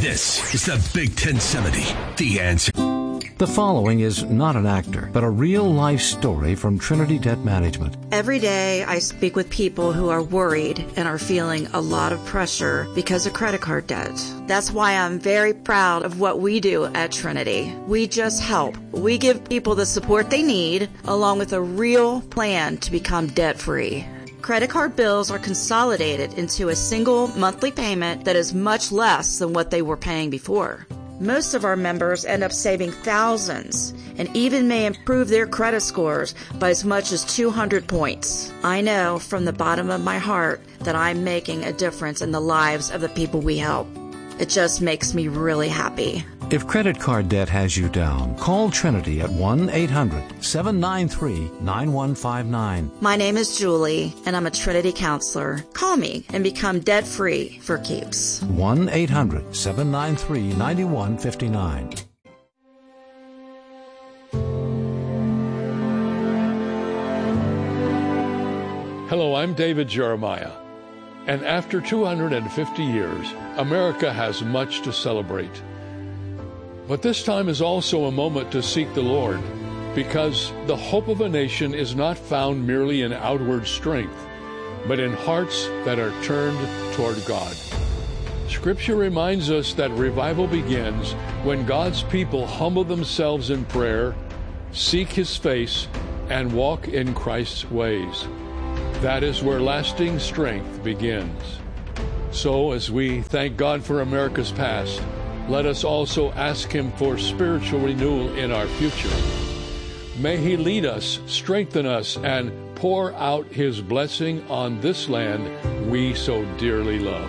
This is the Big 1070, The Answer. The following is not an actor, but a real-life story from Trinity Debt Management. Every day I speak with people who are worried and are feeling a lot of pressure because of credit card debt. That's why I'm very proud of what we do at Trinity. We just help. We give people the support they need, along with a real plan to become debt-free. Credit card bills are consolidated into a single monthly payment that is much less than what they were paying before. Most of our members end up saving thousands and even may improve their credit scores by as much as 200 points. I know from the bottom of my heart that I'm making a difference in the lives of the people we help. It just makes me really happy. If credit card debt has you down, call Trinity at 1-800-793-9159. My name is Julie, and I'm a Trinity counselor. Call me and become debt-free for keeps. 1-800-793-9159. Hello, I'm David Jeremiah. And after 250 years, America has much to celebrate. But this time is also a moment to seek the Lord, because the hope of a nation is not found merely in outward strength, but in hearts that are turned toward God. Scripture reminds us that revival begins when God's people humble themselves in prayer, seek His face, and walk in Christ's ways. That is where lasting strength begins. So, as we thank God for America's past, let us also ask Him for spiritual renewal in our future. May He lead us, strengthen us, and pour out His blessing on this land we so dearly love.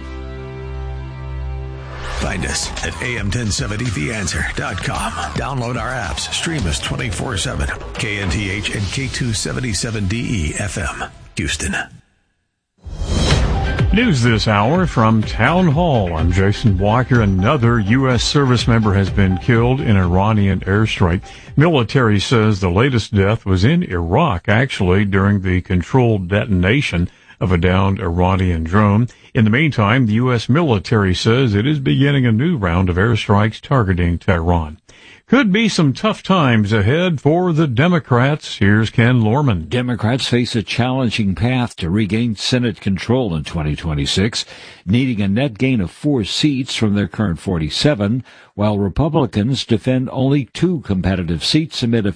Find us at am1070theanswer.com. Download our apps. Stream us 24/7. KNTH and K277DE FM, Houston. News this hour from Town Hall. I'm Jason Walker. Another U.S. service member has been killed in an Iranian airstrike. Military says the latest death was in Iraq, actually, during the controlled detonation of a downed Iranian drone. In the meantime, the U.S. military says it is beginning a new round of airstrikes targeting Tehran. Could be some tough times ahead for the Democrats. Here's Ken Lorman. Democrats face a challenging path to regain Senate control in 2026, needing a net gain of 4 seats from their current 47, while Republicans defend only 2 competitive seats amid a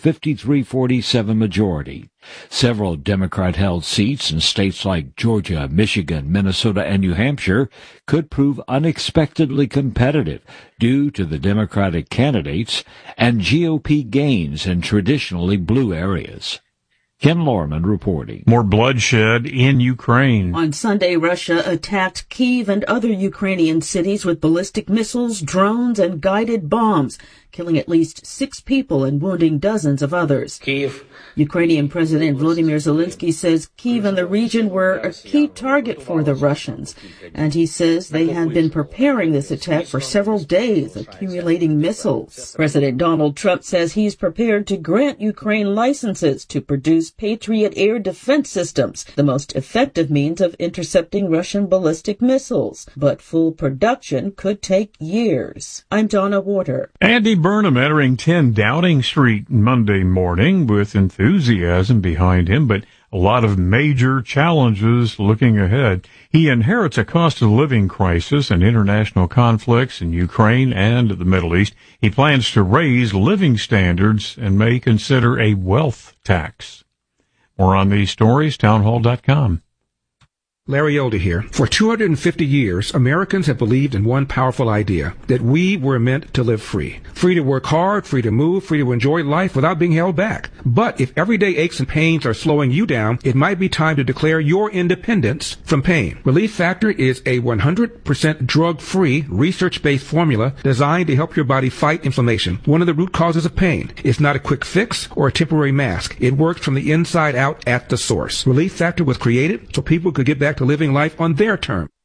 53-47 majority. Several Democrat-held seats in states like Georgia, Michigan, Minnesota, and New Hampshire could prove unexpectedly competitive due to the Democratic candidates and GOP gains in traditionally blue areas. Ken Lorman reporting. More bloodshed in Ukraine. On Sunday, Russia attacked Kyiv and other Ukrainian cities with ballistic missiles, drones, and guided bombs, killing at least 6 people and wounding dozens of others. Kyiv. Ukrainian President Volodymyr Zelensky says Kyiv and the region were a key target for the Russians, and he says they had been preparing this attack for several days, accumulating missiles. President Donald Trump says he's prepared to grant Ukraine licenses to produce Patriot air defense systems, the most effective means of intercepting Russian ballistic missiles. But full production could take years. I'm Donna Warder. Andy Burnham entering 10 Downing Street Monday morning with enthusiasm behind him, but a lot of major challenges looking ahead. He inherits a cost of living crisis and international conflicts in Ukraine and the Middle East. He plans to raise living standards and may consider a wealth tax. More on these stories, townhall.com. Larry Elder here. For 250 years, Americans have believed in one powerful idea, that we were meant to live free. Free to work hard, free to move, free to enjoy life without being held back. But if everyday aches and pains are slowing you down, it might be time to declare your independence from pain. Relief Factor is a 100% drug-free, research-based formula designed to help your body fight inflammation, one of the root causes of pain. It's not a quick fix or a temporary mask. It works from the inside out at the source. Relief Factor was created so people could get back to living life on their terms.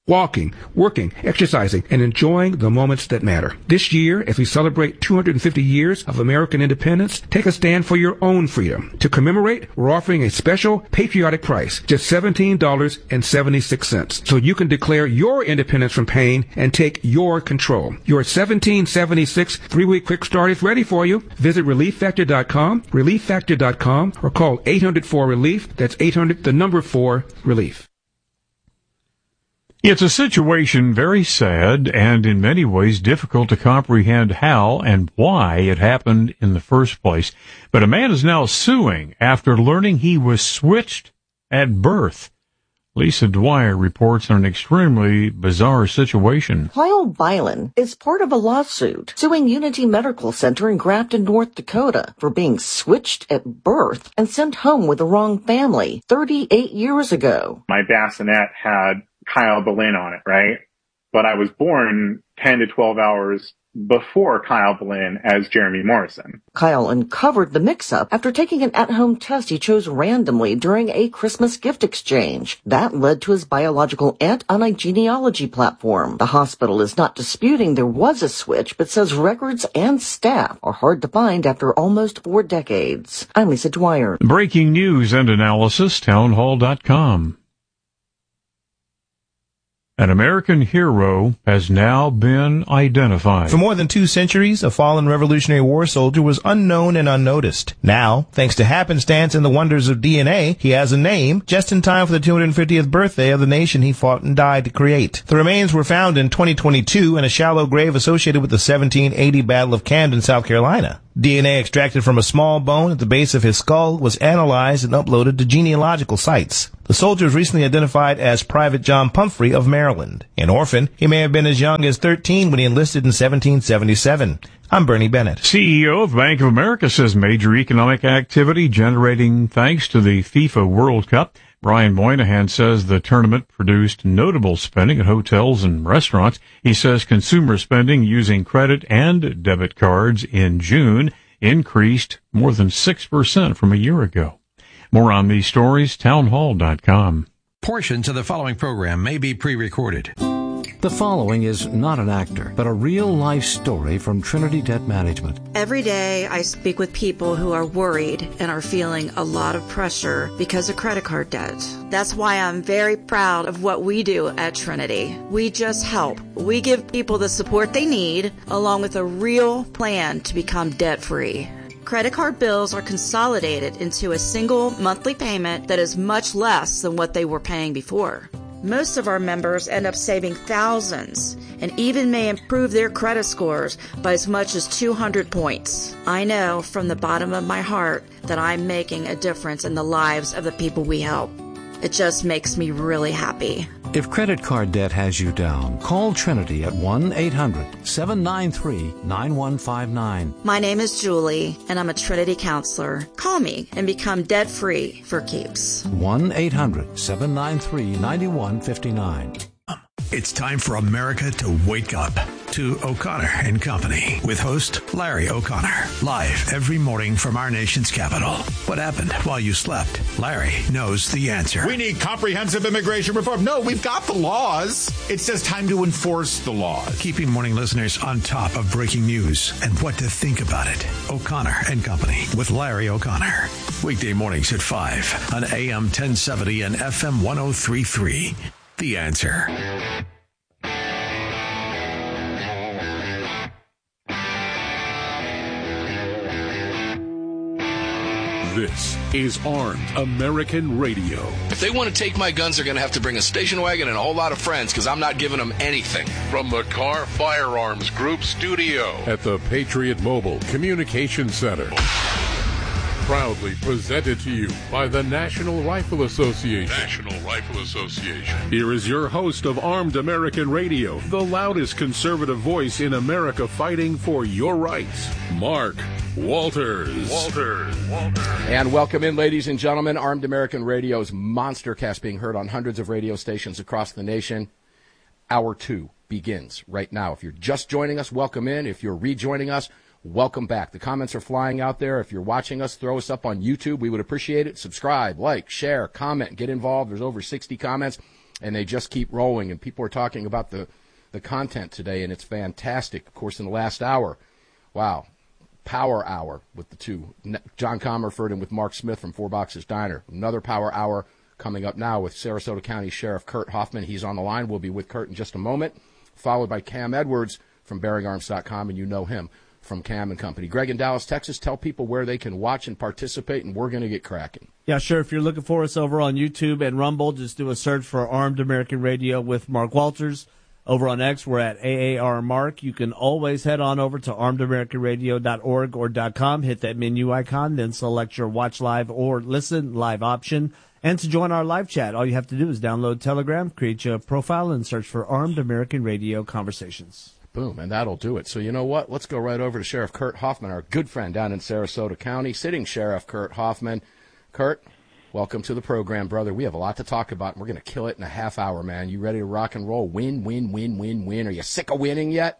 walking, working, exercising, and enjoying the moments that matter. This year, as we celebrate 250 years of American independence, take a stand for your own freedom. To commemorate, we're offering a special patriotic price, just $17.76, so you can declare your independence from pain and take your control. Your $17.76 3-week quick start is ready for you. Visit ReliefFactor.com, or call 800-4-RELIEF. That's 800-4-RELIEF. It's a situation very sad and in many ways difficult to comprehend how and why it happened in the first place. But a man is now suing after learning he was switched at birth. Lisa Dwyer reports on an extremely bizarre situation. Kyle Bylan is part of a lawsuit suing Unity Medical Center in Grafton, North Dakota for being switched at birth and sent home with the wrong family 38 years ago. My bassinet had Kyle Bylan on it, right? But I was born 10 to 12 hours before Kyle Bylan as Jeremy Morrison. Kyle uncovered the mix-up after taking an at-home test he chose randomly during a Christmas gift exchange. That led to his biological aunt on a genealogy platform. The hospital is not disputing there was a switch, but says records and staff are hard to find after almost 4 decades. I'm Lisa Dwyer. Breaking news and analysis, townhall.com. An American hero has now been identified. For more than 2 centuries, a fallen Revolutionary War soldier was unknown and unnoticed. Now, thanks to happenstance and the wonders of DNA, he has a name just in time for the 250th birthday of the nation he fought and died to create. The remains were found in 2022 in a shallow grave associated with the 1780 Battle of Camden, South Carolina. DNA extracted from a small bone at the base of his skull was analyzed and uploaded to genealogical sites. The soldier was recently identified as Private John Pumphrey of Maryland. An orphan, he may have been as young as 13 when he enlisted in 1777. I'm Bernie Bennett. CEO of Bank of America says major economic activity generating thanks to the FIFA World Cup. Brian Moynihan says the tournament produced notable spending at hotels and restaurants. He says consumer spending using credit and debit cards in June increased more than 6% from a year ago. More on these stories, townhall.com. Portions of the following program may be pre-recorded. The following is not an actor, but a real-life story from Trinity Debt Management. Every day I speak with people who are worried and are feeling a lot of pressure because of credit card debt. That's why I'm very proud of what we do at Trinity. We just help. We give people the support they need, along with a real plan to become debt-free. Credit card bills are consolidated into a single monthly payment that is much less than what they were paying before. Most of our members end up saving thousands and even may improve their credit scores by as much as 200 points. I know from the bottom of my heart that I'm making a difference in the lives of the people we help. It just makes me really happy. If credit card debt has you down, call Trinity at 1-800-793-9159. My name is Julie, and I'm a Trinity counselor. Call me and become debt-free for keeps. 1-800-793-9159. It's time for America to wake up to O'Connor and Company with host Larry O'Connor. Live every morning from our nation's capital. What happened while you slept? Larry knows the answer. We need comprehensive immigration reform. No, we've got the laws. It's just time to enforce the laws. Keeping morning listeners on top of breaking news and what to think about it. O'Connor and Company with Larry O'Connor. Weekday mornings at 5 on AM 1070 and FM 103.3. The Answer. This is Armed American Radio. If they want to take my guns, they're going to have to bring a station wagon and a whole lot of friends because I'm not giving them anything. From the Car Firearms Group studio at the Patriot Mobile Communication Center. Proudly presented to you by the National Rifle Association. National Rifle Association. Here is your host of Armed American Radio, the loudest conservative voice in America fighting for your rights, Mark Walters. And welcome in, ladies and gentlemen. Armed American Radio's Monstercast being heard on hundreds of radio stations across the nation. Hour 2 begins right now. If you're just joining us, welcome in. If you're rejoining us, welcome back. The comments are flying out there. If you're watching us, throw us up on YouTube. We would appreciate it. Subscribe, like, share, comment, get involved. There's over 60 comments. and they just keep rolling. And people are talking about the content today, and it's fantastic. Of course, in the last hour, wow, Power Hour with the two, John Comerford and with Mark Smith from Four Boxes Diner. Another Power Hour coming up now with Sarasota County Sheriff Kurt Hoffman. He's on the line. We'll be with Kurt in just a moment, followed by Cam Edwards from BearingArms.com, and you know him from Cam and Company. Greg in Dallas, Texas, tell people where they can watch and participate, and we're going to get cracking. Yeah, sure. If you're looking for us over on YouTube and Rumble, just do a search for Armed American Radio with Mark Walters. Over on X, we're at AAR Mark. You can always head on over to armedamericanradio.org or .com, hit that menu icon, then select your watch live or listen live option. And to join our live chat, all you have to do is download Telegram, create your profile, and search for Armed American Radio Conversations. Boom, and that'll do it. So you know what? Let's go right over to Sheriff Kurt Hoffman, our good friend down in Sarasota County, sitting Sheriff Kurt Hoffman. Kurt, welcome to the program, brother. We have a lot to talk about, and we're going to kill it in a half hour, man. You ready to rock and roll? Win, win, win, win, win. Are you sick of winning yet?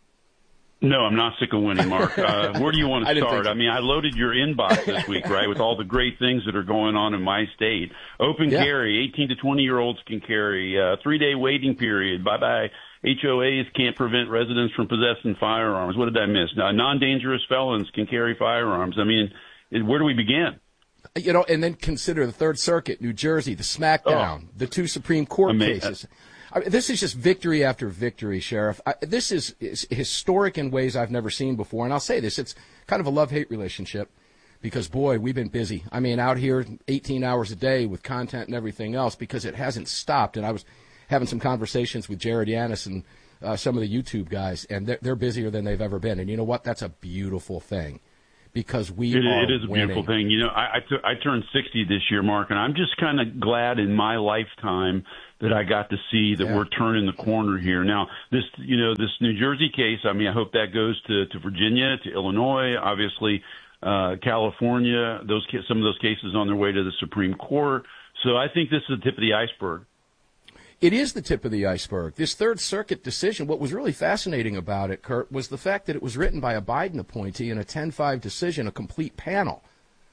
No, I'm not sick of winning, Mark. Where do you want to start? I mean, I loaded your inbox this week, right, with all the great things that are going on in my state. Open carry, 18 to 20-year-olds can carry. 3-day waiting period. Bye-bye. HOAs can't prevent residents from possessing firearms. What did I miss? Non-dangerous felons can carry firearms. I mean, where do we begin? You know, and then consider the Third Circuit, New Jersey, the smackdown, the two Supreme Court cases. This is just victory after victory, Sheriff. This is historic in ways I've never seen before. And I'll say this, it's kind of a love-hate relationship because, boy, we've been busy. I mean, out here 18 hours a day with content and everything else because it hasn't stopped. And I was having some conversations with Jared Yanis and some of the YouTube guys, and they're busier than they've ever been. And you know what? That's a beautiful thing. Because it is a beautiful thing. You know, I turned 60 this year, Mark, and I'm just kind of glad in my lifetime that I got to see that we're turning the corner here. Now, this New Jersey case, I mean, I hope that goes to Virginia, to Illinois, obviously, California, some of those cases on their way to the Supreme Court. So I think this is the tip of the iceberg. It is the tip of the iceberg. This Third Circuit decision, what was really fascinating about it, Kurt, was the fact that it was written by a Biden appointee in a 10-5 decision, a complete panel.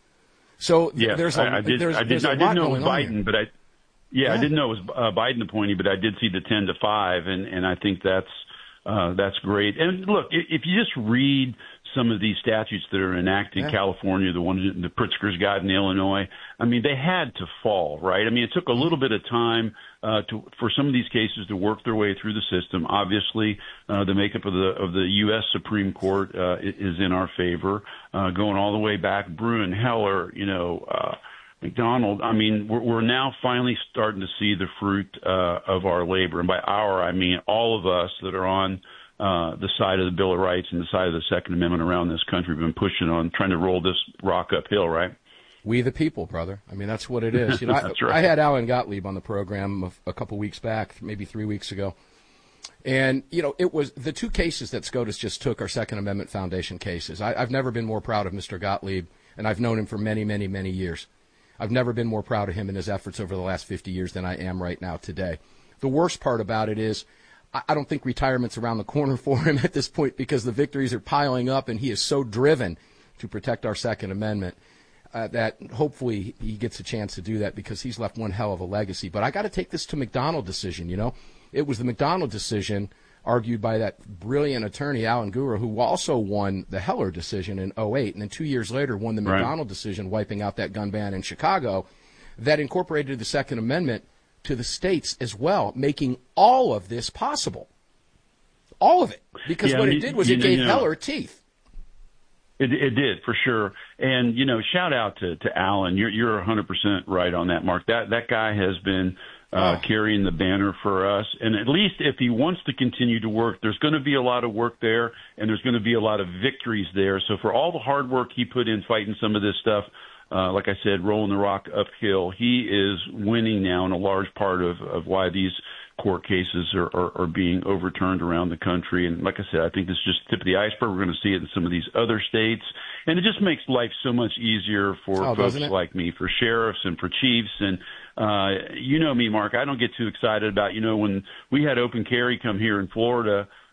So there's a lot going on. I didn't know it was Biden, but I didn't know it was a Biden appointee, but I did see the 10-5, and I think that's great. And look, if you just read some of these statutes that are enacted in California, the ones that the Pritzker's got in Illinois, I mean, they had to fall, right? I mean, it took a little bit of time for some of these cases to work their way through the system. Obviously, the makeup of the U.S. Supreme Court is in our favor, going all the way back. Bruen, Heller, McDonald. I mean, we're now finally starting to see the fruit of our labor, and by our, I mean all of us that are on the side of the Bill of Rights and the side of the Second Amendment around this country have been pushing on, trying to roll this rock uphill, right? We the people, brother. I mean, that's what it is. You know, That's right. I had Alan Gottlieb on the program a couple weeks back, maybe 3 weeks ago. And, you know, it was the two cases that SCOTUS just took are Second Amendment Foundation cases. I've never been more proud of Mr. Gottlieb, and I've known him for many, many, many years. I've never been more proud of him and his efforts over the last 50 years than I am right now today. The worst part about it is I don't think retirement's around the corner for him at this point because the victories are piling up, and he is so driven to protect our Second Amendment that hopefully he gets a chance to do that because he's left one hell of a legacy. But I got to take this to McDonald decision, you know. It was the McDonald decision argued by that brilliant attorney, Alan Gura, who also won the Heller decision in 2008, and then 2 years later won the McDonald decision wiping out that gun ban in Chicago that incorporated the Second Amendment to the states as well, making all of this possible. All of it. Because what it did was it gave Heller teeth. It did, for sure. And, you know, shout out to Alan. You're 100% right on that, Mark. That guy has been carrying the banner for us. And at least if he wants to continue to work, there's going to be a lot of work there, and there's going to be a lot of victories there. So for all the hard work he put in fighting some of this stuff, like I said, rolling the rock uphill, he is winning now in a large part of why these court cases are being overturned around the country. And like I said, I think this is just the tip of the iceberg. We're going to see it in some of these other states. And it just makes life so much easier for folks like me, for sheriffs and for chiefs. And you know me, Mark, I don't get too excited about, when we had open carry come here in Florida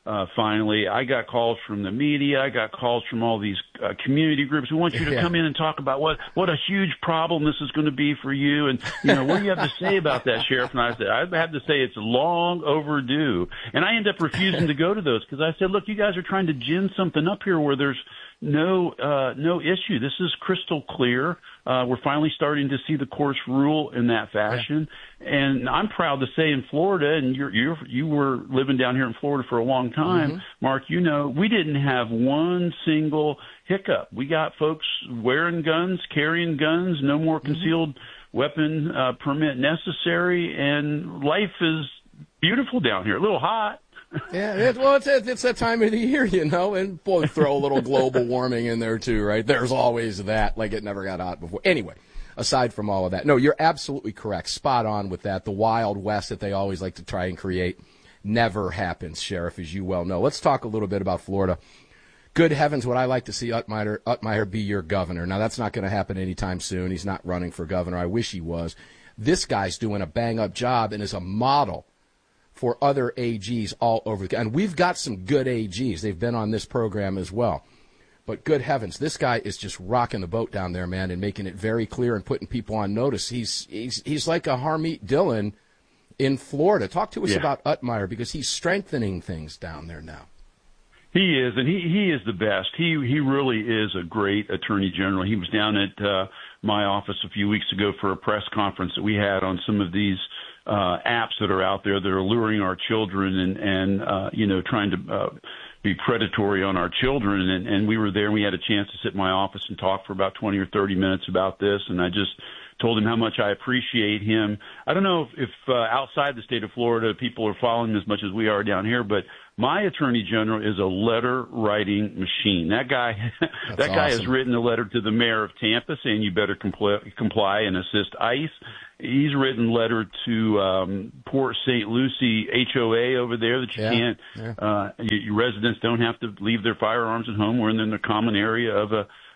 finally. I got calls from the media. I got calls from all these community groups. We want you to come in and talk about what a huge problem this is going to be for you. And, what do you have to say about that, Sheriff? And I said, I have to say it's long overdue. And I end up refusing to go to those because I said, look, you guys are trying to gin something up here where there's no issue. This is crystal clear. We're finally starting to see the courts rule in that fashion. Yeah. And I'm proud to say in Florida, and you were living down here in Florida for a long time, Mark, we didn't have one single hiccup. We got folks wearing guns, carrying guns, no more concealed weapon permit necessary, and life is beautiful down here. A little hot. Yeah, it's that time of the year, and boy, throw a little global warming in there too, right? There's always that, like it never got hot before. Anyway, aside from all of that, no, you're absolutely correct, spot on with that. The Wild West that they always like to try and create never happens, Sheriff, as you well know. Let's talk a little bit about Florida. Good heavens, would I like to see Utmire be your governor. Now, that's not going to happen anytime soon. He's not running for governor. I wish he was. This guy's doing a bang-up job and is a model for other AGs all over. And we've got some good AGs. They've been on this program as well. But good heavens, this guy is just rocking the boat down there, man, and making it very clear and putting people on notice. He's like a Harmeet Dillon in Florida. Talk to us about Utmire, because he's strengthening things down there now. He is, and he is the best. He really is a great attorney general. He was down at my office a few weeks ago for a press conference that we had on some of these apps that are out there that are luring our children and trying to be predatory on our children. And we were there, and we had a chance to sit in my office and talk for about 20 or 30 minutes about this. And I just told him how much I appreciate him. I don't know if outside the state of Florida people are following him as much as we are down here, but my attorney general is a letter writing machine. That guy, that guy has written a letter to the mayor of Tampa saying you better comply and assist ICE. He's written a letter to Port St. Lucie HOA over there that you can't, your residents don't have to leave their firearms at home. We're in the common area of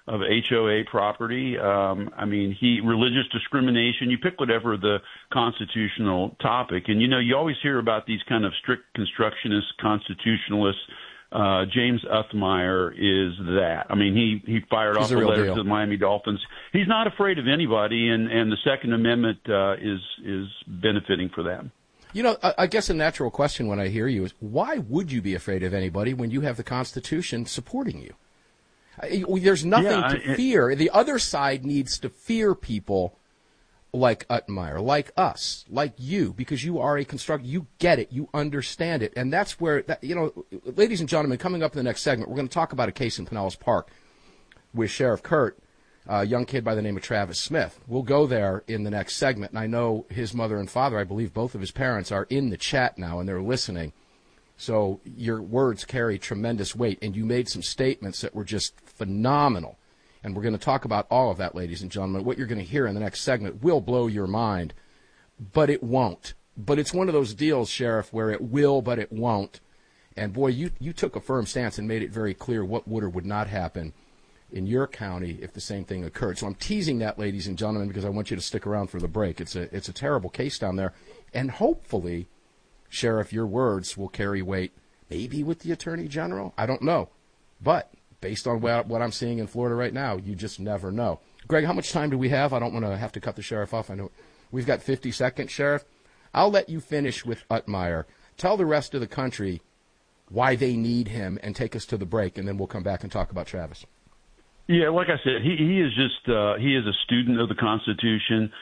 HOA property. Religious discrimination, you pick whatever the constitutional topic. And, you always hear about these kind of strict constructionist constitutionalists. James Utmire is that. He fired off a letter to the Miami Dolphins. He's not afraid of anybody, and the Second Amendment is benefiting for them. I guess a natural question when I hear you is, why would you be afraid of anybody when you have the Constitution supporting you? There's nothing to fear. The other side needs to fear people like Utmire, like us, like you, because you are a constructor. You get it. You understand it. And that's where, ladies and gentlemen, coming up in the next segment, we're going to talk about a case in Pinellas Park with Sheriff Kurt, a young kid by the name of Travis Smith. We'll go there in the next segment. And I know his mother and father, I believe both of his parents, are in the chat now, and they're listening. So your words carry tremendous weight, and you made some statements that were just phenomenal. And we're going to talk about all of that, ladies and gentlemen. What you're going to hear in the next segment will blow your mind, but it won't. But it's one of those deals, Sheriff, where it will, but it won't. And, boy, you took a firm stance and made it very clear what would or would not happen in your county if the same thing occurred. So I'm teasing that, ladies and gentlemen, because I want you to stick around for the break. It's a terrible case down there. And hopefully, Sheriff, your words will carry weight, maybe with the Attorney General. I don't know. But based on what I'm seeing in Florida right now, you just never know. Greg, how much time do we have? I don't want to have to cut the Sheriff off. I know we've got 50 seconds, Sheriff. I'll let you finish with Utmire. Tell the rest of the country why they need him and take us to the break, and then we'll come back and talk about Travis. Yeah, like I said, he is just he is a student of the Constitution.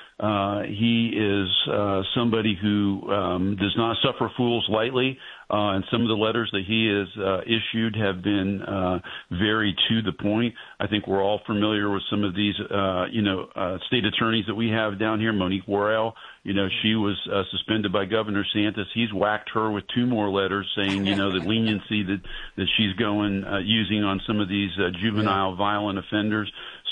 He is somebody who does not suffer fools lightly. And some of the letters that he has issued have been very to the point. I think we're all familiar with some of these, state attorneys that we have down here. Monique Worrell, she was suspended by Governor Santos. He's whacked her with 2 more letters saying, the leniency that she's using on some of these juvenile violent offenders.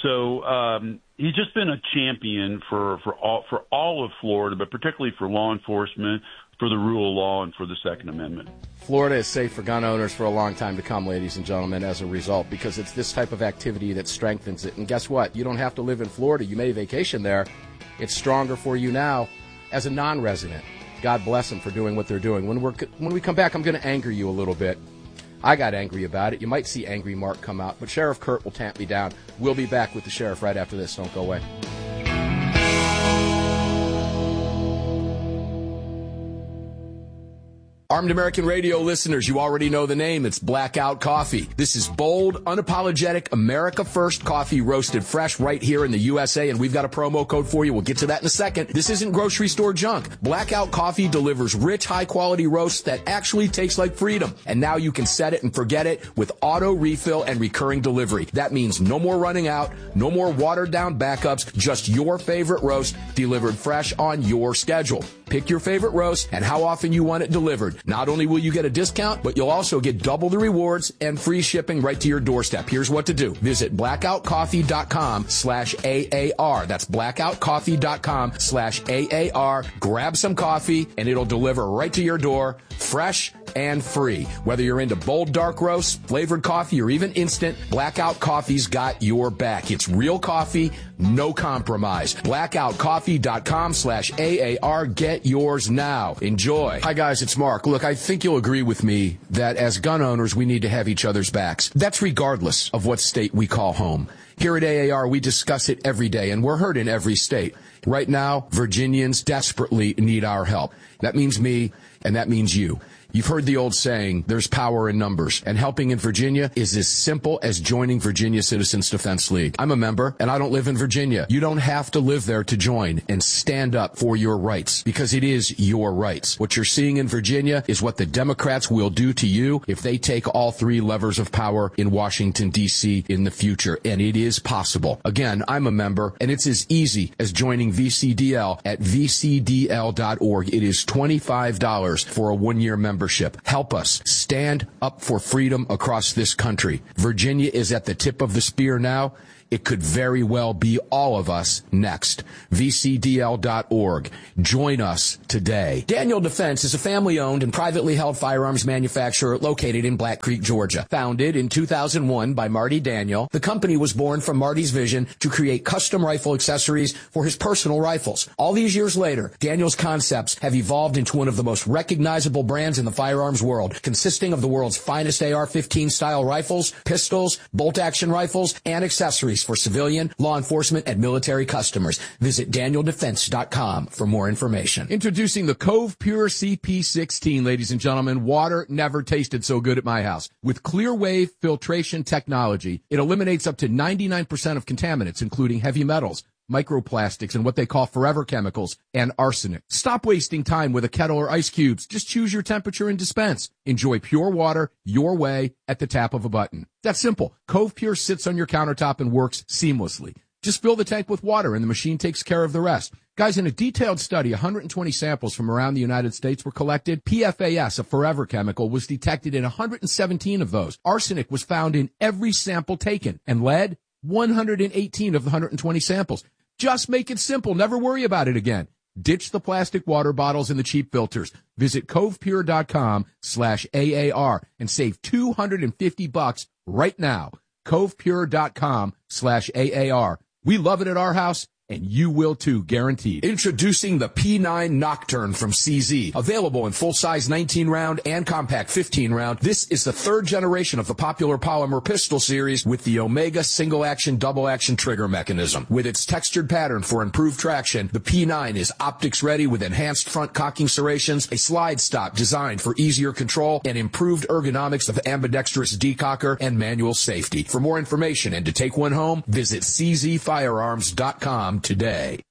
So he's just been a champion for all of Florida, but particularly for law enforcement, for the rule of law, and for the Second Amendment. Florida is safe for gun owners for a long time to come, ladies and gentlemen, as a result, because it's this type of activity that strengthens it. And guess what? You don't have to live in Florida. You may vacation there. It's stronger for you now as a non-resident. God bless them for doing what they're doing. When we come back, I'm going to anger you a little bit I got angry about it. You might see Angry Mark come out, but Sheriff Kurt will tamp me down. We'll be back with the Sheriff right after this. Don't go away. Armed American Radio listeners, you already know the name. It's Blackout Coffee. This is bold, unapologetic, America First coffee roasted fresh right here in the USA, and we've got a promo code for you. We'll get to that in a second. This isn't grocery store junk. Blackout Coffee delivers rich, high-quality roasts that actually taste like freedom. And now you can set it and forget it with auto refill and recurring delivery. That means no more running out, no more watered-down backups, just your favorite roast delivered fresh on your schedule. Pick your favorite roast and how often you want it delivered. Not only will you get a discount, but you'll also get double the rewards and free shipping right to your doorstep. Here's what to do. Visit blackoutcoffee.com/AAR. That's blackoutcoffee.com/AAR. Grab some coffee and it'll deliver right to your door, fresh and free. Whether you're into bold dark roasts, flavored coffee, or even instant, Blackout Coffee's got your back. It's real coffee, no compromise. Blackoutcoffee.com/AAR. Get yours now. Enjoy. Hi guys, it's Mark. Look, I think you'll agree with me that as gun owners, we need to have each other's backs. That's regardless of what state we call home. Here at AAR, we discuss it every day, and we're heard in every state. Right now, Virginians desperately need our help. That means me, and that means you. You've heard the old saying, there's power in numbers, and helping in Virginia is as simple as joining Virginia Citizens Defense League. I'm a member, and I don't live in Virginia. You don't have to live there to join and stand up for your rights, because it is your rights. What you're seeing in Virginia is what the Democrats will do to you if they take all three levers of power in Washington, D.C. in the future, and it is possible. Again, I'm a member, and it's as easy as joining VCDL at vcdl.org. It is $25 for a one-year membership. Help us stand up for freedom across this country. Virginia is at the tip of the spear now. It could very well be all of us next. VCDL.org. Join us today. Daniel Defense is a family-owned and privately held firearms manufacturer located in Black Creek, Georgia. Founded in 2001 by Marty Daniel, the company was born from Marty's vision to create custom rifle accessories for his personal rifles. All these years later, Daniel's concepts have evolved into one of the most recognizable brands in the firearms world, consisting of the world's finest AR-15 style rifles, pistols, bolt-action rifles, and accessories for civilian, law enforcement, and military customers. Visit DanielDefense.com for more information. Introducing the Cove Pure CP16, ladies and gentlemen. Water never tasted so good at my house. With clear wave filtration technology, it eliminates up to 99% of contaminants, including heavy metals, microplastics, and what they call forever chemicals, and arsenic. Stop wasting time with a kettle or ice cubes. Just choose your temperature and dispense. Enjoy pure water your way at the tap of a button. That's simple. Cove Pure sits on your countertop and works seamlessly. Just fill the tank with water and the machine takes care of the rest. Guys, in a detailed study, 120 samples from around the United States were collected. PFAS, a forever chemical, was detected in 117 of those. Arsenic was found in every sample taken, and lead, 118 of the 120 samples. Just make it simple. Never worry about it again. Ditch the plastic water bottles and the cheap filters. Visit covepure.com/AAR and save $250 right now. covepure.com/AAR. We love it at our house, and you will too, guaranteed. Introducing the P9 Nocturne from CZ. Available in full-size 19-round and compact 15-round, this is the third generation of the popular polymer pistol series with the Omega single-action, double-action trigger mechanism. With its textured pattern for improved traction, the P9 is optics-ready with enhanced front cocking serrations, a slide stop designed for easier control, and improved ergonomics of ambidextrous decocker and manual safety. For more information and to take one home, visit czfirearms.com today.